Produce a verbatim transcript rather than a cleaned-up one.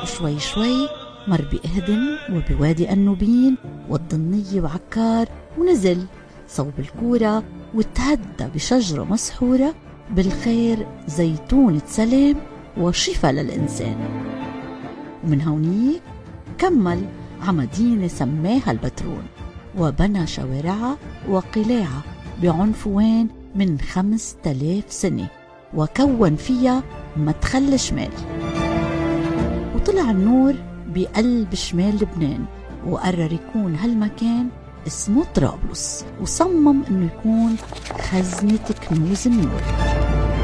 شوي شوي مر بإهدم وبوادي النوبين والضنية وعكار، ونزل صوب الكورة وتهدى بشجرة مسحورة بالخير زيتونة سلام وشفاء للإنسان. ومن هونيك كمل عمدينة سماها البترون، وبنى شوارعها وقلاعها بعنفوان من خمس تلاف سنة، وكون فيها مدخل شمال. وطلع النور بقلب شمال لبنان، وقرر يكون هالمكان اسمه طرابلس، وصمم انه يكون خزنة كنوز النور.